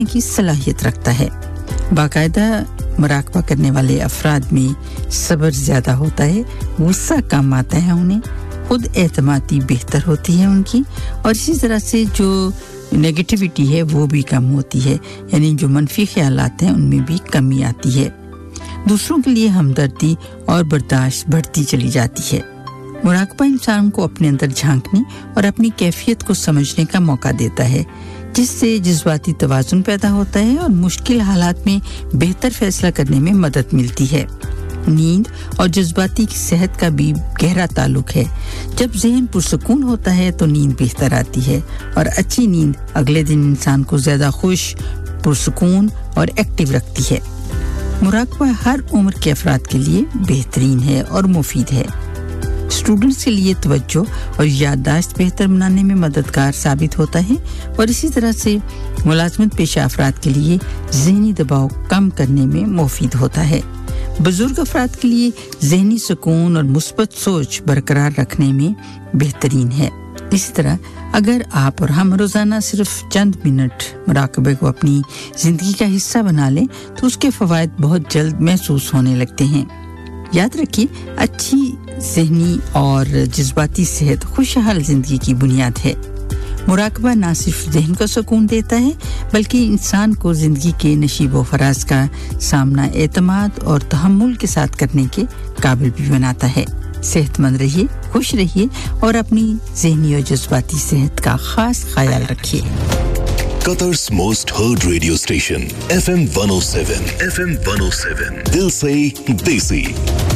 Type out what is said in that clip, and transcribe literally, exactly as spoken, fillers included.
की सलाहियत रखता है। बाकायदा मुराकबा करने वाले अफराद में सब्र ज़्यादा होता है, गुस्सा कम आता है उन्हें, खुद एतमादी बेहतर होती है उनकी, और इसी तरह से जो नेगेटिविटी है वो भी कम होती है, यानी जो मनफी ख्यालात हैं उनमें भी कमी आती है। दूसरों के लिए हमदर्दी और बर्दाश्त बढ़ती चली जाती है। मुराकबा इंसान को अपने अंदर झांकने और अपनी कैफियत को समझने का मौका देता है, जिससे जज्बाती तवाज़ुन पैदा होता है और मुश्किल हालात में बेहतर फैसला करने में मदद मिलती है। नींद और जज्बाती की सेहत का भी गहरा ताल्लुक है। जब ज़हन पुरसुकून होता है तो नींद बेहतर आती है, और अच्छी नींद अगले दिन इंसान को ज़्यादा खुश, पुरसुकून और एक्टिव रखती है। मुराकबा हर उम्र के अफराद के लिए बेहतरीन है और मुफीद है। स्टूडेंट्स के लिए तवज्जो और याददाश्त बेहतर बनाने में मददगार साबित होता है, और इसी तरह से मुलाजमत पेशा अफराद के लिए ज़हनी दबाव कम करने में मुफीद होता है। बुजुर्ग अफराद के लिए ज़हनी सुकून और मुस्बत सोच बरकरार रखने में बेहतरीन है। इसी तरह अगर आप और हम रोज़ाना सिर्फ चंद मिनट मुराकबे को अपनी ज़िंदगी का हिस्सा बना लें तो उसके फ़वाइद बहुत जल्द महसूस होने लगते हैं। याद रखिए, अच्छी ज़हनी और जज्बाती सेहत खुशहाल ज़िंदगी की बुनियाद है। मुराकबा ना सिर्फ ज़हन को सुकून देता है बल्कि इंसान को ज़िंदगी के नशीब व फराज का सामना एतमाद और तहम्मुल के साथ करने के काबिल भी बनाता है। सेहतमंद रहिए, खुश रहिए और अपनी ज़हनी और जज्बाती सेहत का खास ख्याल रखिए। Qatar's most heard radio station, F M one oh seven. F M one oh seven. Dil se Desi.